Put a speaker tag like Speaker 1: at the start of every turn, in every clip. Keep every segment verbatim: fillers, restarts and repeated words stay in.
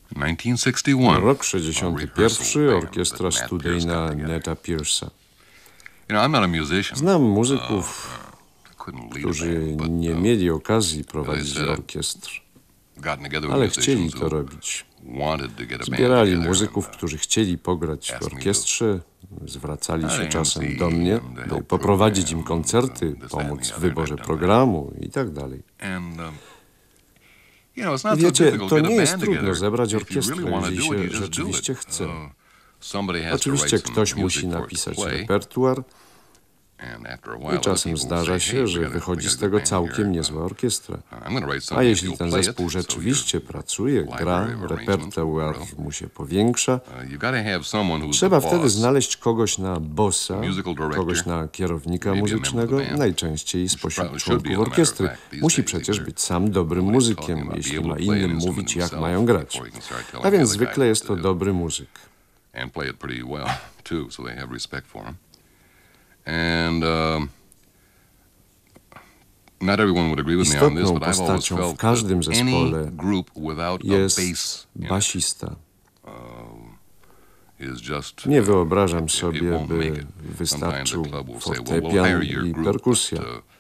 Speaker 1: Rok sześćdziesiąty pierwszy, orkiestra studyjna Neta Pierce'a. Znam muzyków, którzy nie mieli okazji prowadzić orkiestr, ale chcieli to robić. Zbierali muzyków, którzy chcieli pograć w orkiestrze, zwracali się czasem do mnie, by poprowadzić im koncerty, pomóc w wyborze programu i tak dalej. I wiecie, to nie jest trudno zebrać orkiestrę, jeżeli się rzeczywiście chce. Oczywiście ktoś musi napisać repertuar i czasem zdarza się, że wychodzi z tego całkiem niezła orkiestra. A jeśli ten zespół rzeczywiście pracuje, gra, repertuar mu się powiększa, trzeba wtedy znaleźć kogoś na bossa, kogoś na kierownika muzycznego, najczęściej spośród członków orkiestry. Musi przecież być sam dobrym muzykiem, jeśli ma innym mówić, jak mają grać. A więc zwykle jest to dobry muzyk. Istotną postacią w każdym zespole jest basista. Nie wyobrażam sobie, by wystarczył fortepian i perkusja.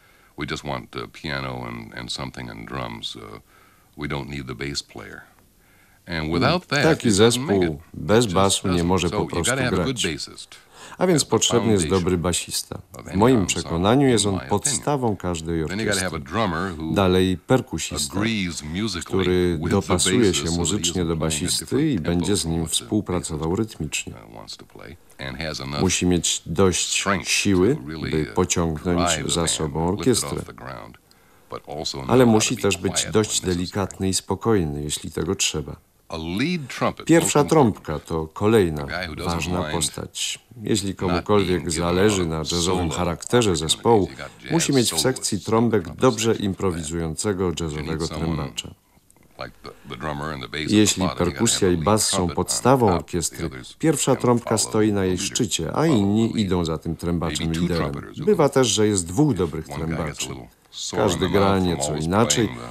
Speaker 1: Taki zespół bez basu nie może po prostu grać. A więc potrzebny jest dobry basista. W moim przekonaniu jest on podstawą każdej orkiestry. Dalej perkusista, który dopasuje się muzycznie do basisty i będzie z nim współpracował rytmicznie. Musi mieć dość siły, by pociągnąć za sobą orkiestrę. Ale musi też być dość delikatny i spokojny, jeśli tego trzeba. Pierwsza trąbka to kolejna ważna postać. Jeśli komukolwiek zależy na jazzowym charakterze zespołu, musi mieć w sekcji trąbek dobrze improwizującego jazzowego trębacza. Jeśli perkusja i bas są podstawą orkiestry, pierwsza trąbka stoi na jej szczycie, a inni idą za tym trębaczem liderem. Bywa też, że jest dwóch dobrych trębaczy. Każdy gra nieco inaczej,